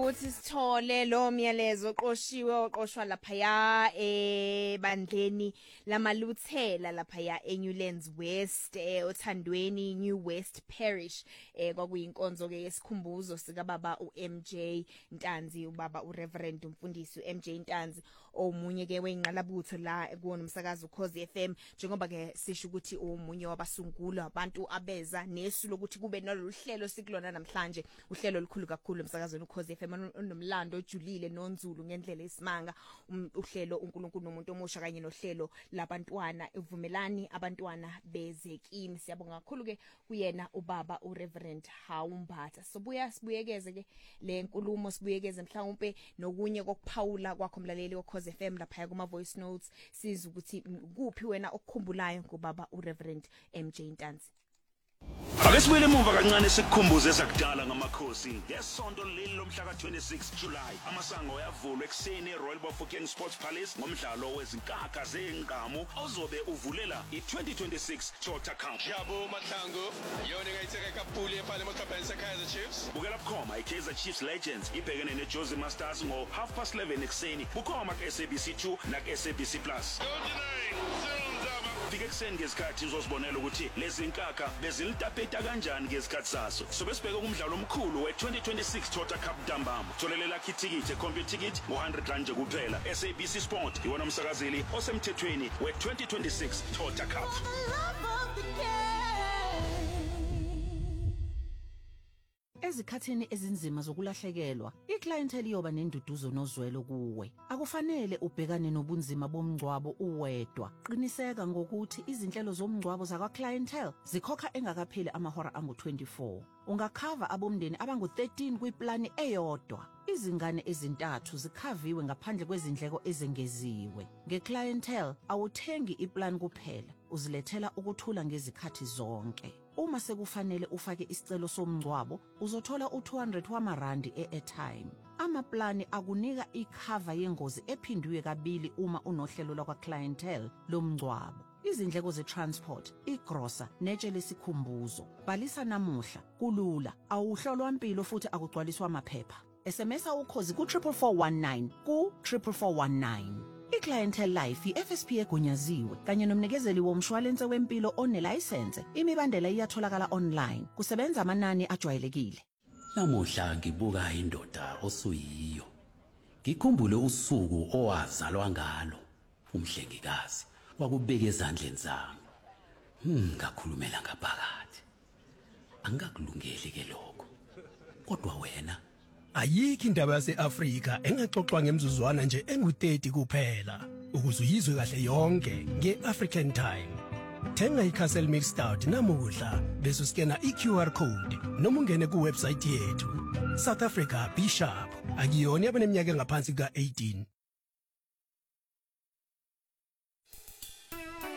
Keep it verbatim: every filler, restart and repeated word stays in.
ukuthi sithole lo myalezo oqoshiwe oqoshwa lapha ya ebandleni lamaluthela lapha ya eNewlands West eh othandweni New West Parish eh kwakuyinkonzo ke yesikhumbuzo sika baba uM J Ntanzi ubaba uReverend umfundisi uM J Ntanzi omunye ke weinqalabutho la kuona umsakazo uKhosi F M njengoba ke sisho ukuthi omunye wabasungula abantu abeza nesu lokuthi kube noluhlelo sikulona namhlanje uhlelo olukhulu kakhulu umsakazweni uKhosi F M onomlando ojulile nonzulu ngendlela esimanga uhlelo uNkulunkulu nomuntu omusha kanye nohlelo labantwana uvumelani abantwana bezekini siyabonga kakhulu ke kuyena ubaba uReverend Hawumbatha sobuya sibuyekeze ke le nkulumo sibuyekeze mhlawumbe nokunye kokuphawula kwakho mlaleli weKhosi F M lapha kuma voice notes siza ukuthi kuphi wena okukhumbulayo ngobaba uReverend M J Ntanzi. Akesibuyele emuva kancane sikukhumbuze ezakudala ngamakhosi ngesonto leli lomhla ka twenty-six July amasango ayavulwa ekseni eRoyal Bafokeng Sports Palace ngomdlalo wezinkaka zengqamu ozobe uvulela i-twenty twenty-six Toyota Cup. Yabo Mahlangu yona ngayitheka kaphuli ephale eMakhapheni Kaizer Chiefs. Bukela bukhoma iKaizer Chiefs Legends ibhekene neJose Masters ngo half past eleven ekseni bukhoma ku-S A B C two na ku-S A B C Plus. Fike ekseni ngesikhathi uzosibonela ukuthi lezi nkaka bezilitapeta kanjani ngesikhathi saso. Sobe sibheke umdlalo omkhulu we-twenty twenty-six Toyota Cup Dambama. Tholelela itikiti e-complete ticket one hundred rand nje kuphela. S A B C Sport iwona umsakazeli osemthethweni we-twenty twenty-six Toyota Cup. Ezikhathini ezinzima zokulahlekelwa, iclientele yoba nenduduzo nozwelo kuwe. Akufanele ubhekane nobunzima bomngcwabo uwedwa. Qiniseka ngokuthi izinhlelo zomngcwabo zakwa clientele zikhokha engakapheli amahora angu twenty-four. Ungakhava abomndeni abangu thirteen kwiplani eyodwa. Izingane ezintathu zikhaviwe ngaphandle kwezindleko ezengeziwe. Ngeclientele awuthengi iplan kuphela, uzilethela ukuthula ngezikhathi zonke. Uma sekufanele ufake isicelo somngcwabo, uzothola u two hundred wamarandi e-airtime. Amaplani akunika ikhava yengozi ephindwe kabili uma unohlelo lakwa clientele lomngcwabo. Izindleko ze-transport, igrosa, netshe lesikhumbuzo. Bhalisa namuhla, kulula, awuhlolwa impilo futhi akugcwaliswa amaphepha. S M S ukhozi ku triple four one nine ku triple four one nine. iClientele Life i-F S P egunyaziwe kanye nomnikezeli womshwalense wempilo onelicense. Imibandela iyatholakala online. Kusebenza amanani ajwayelekile. Namuhla ngibuka indoda osuyiyo. Ngikhumbule usuku owazalwa ngalo umhlengikazi wakubeka ezandleni zami. Hmm ngakhulumela ngaphakathi. Angakulungeli ke lokho. Kodwa wena ayikho indaba yaseAfrika engaxoxwa ngemzuzwana nje engu thirty kuphela ukuze uyizwe kahle yonke ngeAfrican Time. Thenga iCastle Mixed Stout namuhla bese uskena iQ R code noma ungene ku website yethu. South Africa Be Sharp akuyona yabaneminyaka engaphansi ka eighteen.